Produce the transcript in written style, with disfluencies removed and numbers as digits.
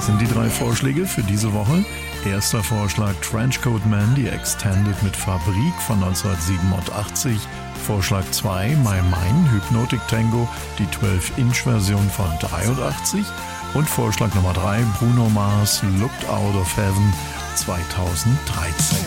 sind die 3 Vorschläge für diese Woche. Erster Vorschlag Trenchcoat Man, die Extended mit Fabrik von 1987. Vorschlag 2 My Mine, Hypnotic Tango, die 12-Inch-Version von 83. Und Vorschlag Nummer 3 Bruno Mars, Looked Out of Heaven 2013.